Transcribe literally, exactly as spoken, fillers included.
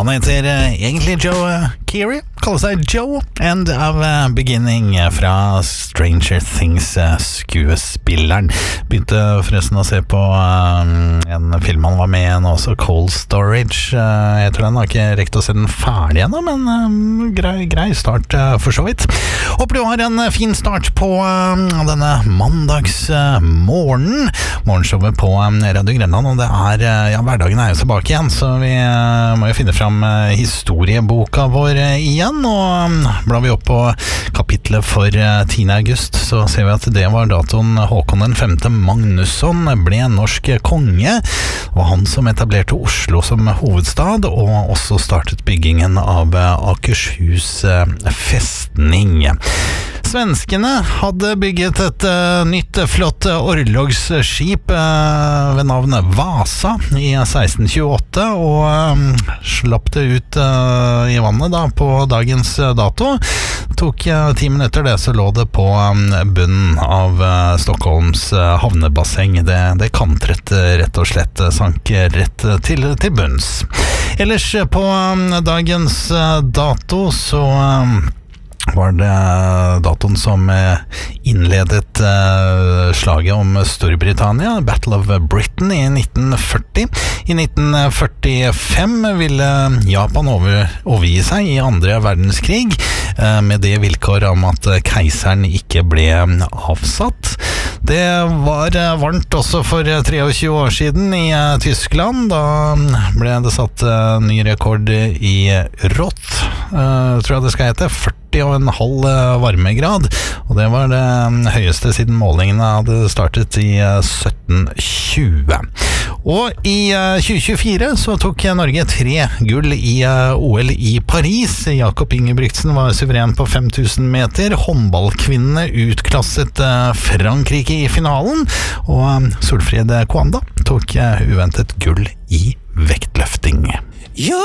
Han heter uh, egentlig Joe uh, Keery, kaller seg Joe, End of uh, Beginning fra Stranger Things, uh, skuespilleren. Begynte forresten å se på uh, en film han var med i, også Cold Storage. Uh, jeg tror han har ikke rekt å se den ferdig ennå, men uh, grei, grei start uh, for så vidt. Håper du har en fin start på uh, denne mandags uh, morgen. Morgenshowet på uh, Radio Grenland, og det er, uh, ja, hverdagen er jo tilbake igjen, så vi uh, må jo finne fram uh, historieboka vår uh, igjen, og um, blar vi opp på kapitlet for uh, tiende august, så ser vi at det var datoen Håkon den femte Magnusson ble norsk konge. Det var han som etablerte Oslo som hovedstad, og også startet byggingen av uh, Akershus uh, festning. Svenskene hadde bygget et uh, nytt flott orlogsskip uh, ved navn Vasa i seksten tjueåtte, og uh, slapp det ut uh, i vannet da på dagens dato. Det tok uh, ti minutter det, så lå det på um, bunnen av uh, Stockholms uh, havnebasseng. Det, det kantret rett og slett, sank rett til, til bunns. Ellers på um, dagens uh, dato så um, var det datoen som innledet uh, slaget om Storbritannia, Battle of Britain i nitten førti. I nitten førtifem ville Japan over, overgi seg i andre verdenskrig, uh, med det vilkår om at keiseren ikke ble avsatt. Det var uh, varmt også for tjuetre år siden i uh, Tyskland. Da ble det satt uh, ny rekord i rått, uh, tror jeg det skal hete, førti og en halv varmegrad, og det var det høyeste siden målingene hadde startet i sytten tjue. Og i tjue tjuefire så tok Norge tre gull i O L i Paris. Jakob Ingebrigtsen var suveren på fem tusen meter. Håndballkvinnene utklasset Frankrike i finalen, og Solfrid Kwanda tok uventet gull i vektløfting. Ja!